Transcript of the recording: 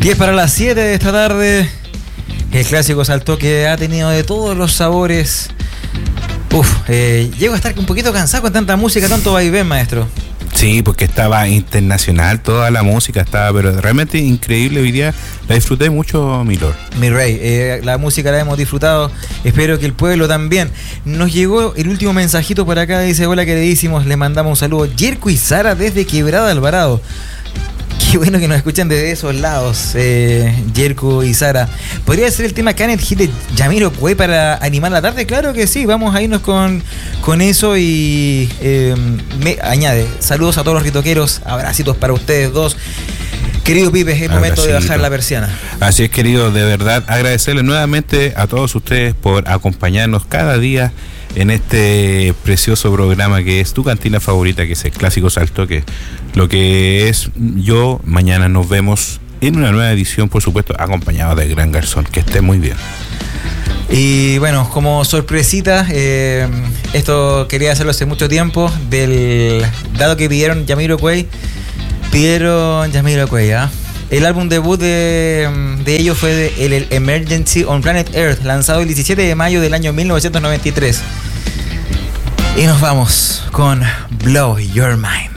10 para las 7 de esta tarde. El clásico saltó que ha tenido de todos los sabores. Llego a estar un poquito cansado con tanta música, tanto vaivén, maestro. Sí, porque estaba internacional, toda la música estaba, pero realmente increíble. Hoy día la disfruté mucho, mi lord. Mi rey, la música la hemos disfrutado, espero que el pueblo también. Nos llegó el último mensajito por acá, dice: hola queridísimos, les mandamos un saludo. Yerko y Sara desde Quebrada Alvarado. Qué bueno que nos escuchan desde esos lados, Yerko y Sara. ¿Podría ser el tema Can't Hit de Jamiroquai para animar la tarde? Claro que sí, vamos a irnos con eso y me añade: saludos a todos los ritoqueros, abracitos para ustedes dos. Querido Pipe, es el momento de bajar la persiana. Así es, querido, de verdad agradecerles nuevamente a todos ustedes por acompañarnos cada día en este precioso programa que es tu cantina favorita, que es el Clásico Salto, que lo que es yo. Mañana nos vemos en una nueva edición, por supuesto, acompañado del Gran Garzón. Que esté muy bien. Y bueno, como sorpresita, esto quería hacerlo hace mucho tiempo, dado que pidieron Jamiroquai, ¿ah? El álbum debut de ellos fue el Emergency on Planet Earth, lanzado el 17 de mayo del año 1993. Y nos vamos con Blow Your Mind.